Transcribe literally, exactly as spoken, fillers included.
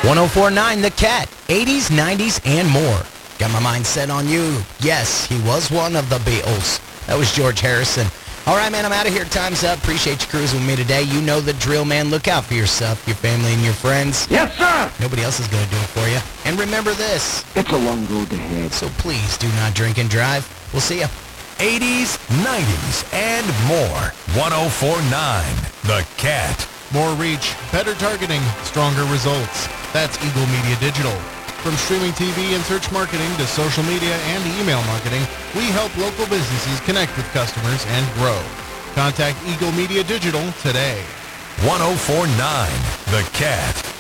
one oh four point nine The Cat, eighties, nineties, and more. Got my mind set on you. Yes, he was one of the Beatles. That was George Harrison. All right, man, I'm out of here. Time's up. Appreciate you cruising with me today. You know the drill, man. Look out for yourself, your family, and your friends. Yes, sir. Nobody else is going to do it for you. And remember this. It's a long road ahead. So please do not drink and drive. We'll see you. eighties, nineties, and more. one oh four point nine The Cat. More reach, better targeting, stronger results. That's Eagle Media Digital. From streaming T V and search marketing to social media and email marketing, we help local businesses connect with customers and grow. Contact Eagle Media Digital today. one oh four point nine The Cat.